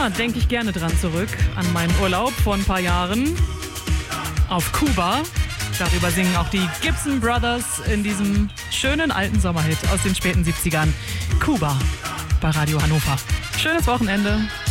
Ja, denke ich gerne dran zurück an meinen Urlaub vor ein paar Jahren auf Kuba. Darüber singen auch die Gibson Brothers in diesem schönen alten Sommerhit aus den späten 70ern. Kuba bei Radio Hannover. Schönes Wochenende.